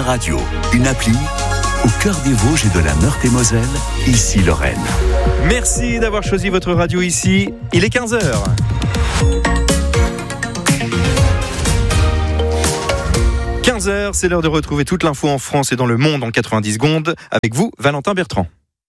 Radio, une appli au cœur des Vosges et de la Meurthe-et-Moselle, ici Lorraine. Merci d'avoir choisi votre radio ici. Il est 15h. 15h, c'est l'heure de retrouver toute l'info en France et dans le monde en 90 secondes. Avec vous, Valentin Bertrand.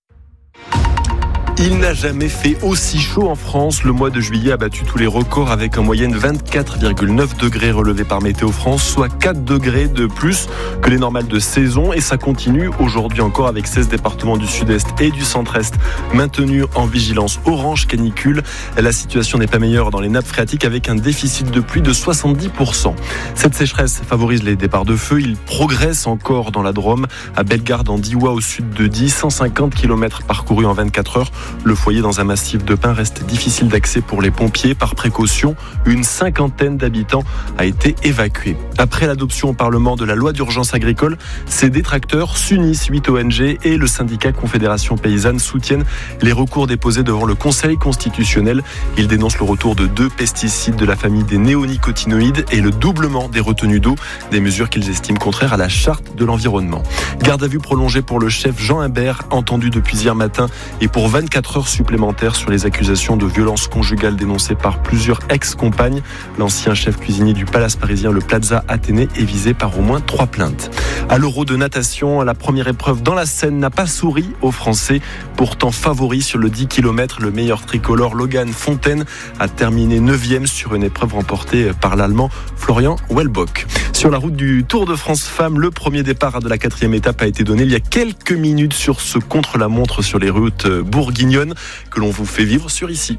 Il n'a jamais fait aussi chaud en France. Le mois de juillet a battu tous les records avec en moyenne 24,9 degrés relevés par Météo France, soit 4 degrés de plus que les normales de saison. Et ça continue aujourd'hui encore avec 16 départements du sud-est et du centre-est maintenus en vigilance orange canicule. La situation n'est pas meilleure dans les nappes phréatiques avec un déficit de pluie de 70%. Cette sécheresse favorise les départs de feu. Il progresse encore dans la Drôme, à Bellegarde en Diois au sud de Die, 150 km parcourus en 24 heures. Le foyer dans un massif de pins reste difficile d'accès pour les pompiers. Par précaution, une cinquantaine d'habitants a été évacuée. Après l'adoption au Parlement de la loi d'urgence agricole, ces détracteurs s'unissent. 8 ONG et le syndicat Confédération Paysanne soutiennent les recours déposés devant le Conseil constitutionnel. Ils dénoncent le retour de 2 pesticides de la famille des néonicotinoïdes et le doublement des retenues d'eau, des mesures qu'ils estiment contraires à la charte de l'environnement. Garde à vue prolongée pour le chef Jean Imbert, entendu depuis hier matin et pour 24 heures supplémentaires sur les accusations de violence conjugale dénoncées par plusieurs ex-compagnes. L'ancien chef cuisinier du Palace parisien, le Plaza Athénée, est visé par au moins 3 plaintes. À l'Euro de natation, la première épreuve dans la Seine n'a pas souri aux Français. Pourtant favori sur le 10 km, le meilleur tricolore Logan Fontaine a terminé 9e sur une épreuve remportée par l'Allemand Florian Wellbock. Sur la route du Tour de France Femmes, le premier départ de la 4e étape a été donné il y a quelques minutes sur ce contre-la-montre sur les routes bourguignonnes que l'on vous fait vivre sur ici.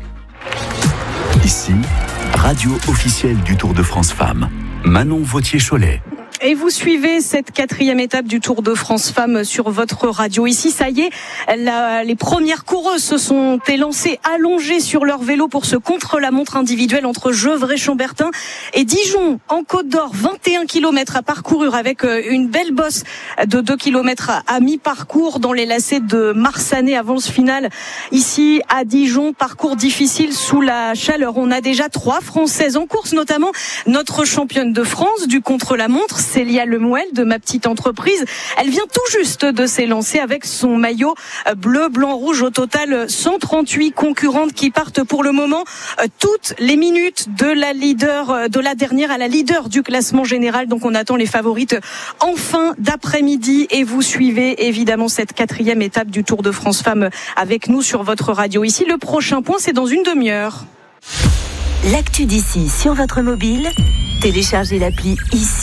Ici, radio officielle du Tour de France Femmes. Manon Vautier-Cholet. Et vous suivez cette 4e étape du Tour de France Femmes sur votre radio. Ici, ça y est, les premières coureuses se sont élancées allongées sur leur vélo pour ce contre-la-montre individuel entre Gevrey-Chambertin et Dijon en Côte d'Or. 21 km à parcourir avec une belle bosse de 2 km à mi-parcours dans les lacets de Marsanais. Avance finale ici à Dijon. Parcours difficile sous la chaleur. On a déjà 3 Françaises en course, notamment notre championne de France du contre-la-montre, Célia Lemuel de Ma Petite Entreprise. Elle vient tout juste de s'élancer avec son maillot bleu, blanc, rouge. Au total, 138 concurrentes qui partent pour le moment toutes les minutes de la dernière à la leader du classement général. Donc on attend les favorites en fin d'après-midi et vous suivez évidemment cette 4e étape du Tour de France Femmes avec nous sur votre radio. Ici, le prochain point, c'est dans une demi-heure. L'actu d'ici sur votre mobile, téléchargez l'appli ici.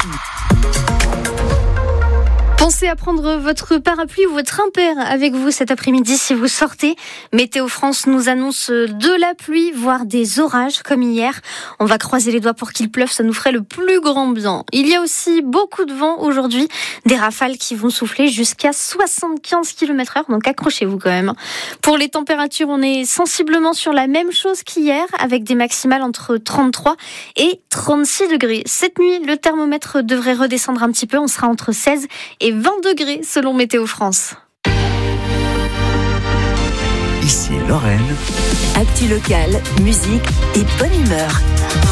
Pensez à prendre votre parapluie ou votre impair avec vous cet après-midi si vous sortez. Météo France nous annonce de la pluie, voire des orages comme hier. On va croiser les doigts pour qu'il pleuve, ça nous ferait le plus grand bien. Il y a aussi beaucoup de vent aujourd'hui, des rafales qui vont souffler jusqu'à 75 km/h, donc accrochez-vous quand même. Pour les températures, on est sensiblement sur la même chose qu'hier, avec des maximales entre 33 et 36 degrés. Cette nuit, le thermomètre devrait redescendre un petit peu, on sera entre 16 et 20 degrés selon Météo France. Ici Lorraine. Actu locale, musique et bonne humeur.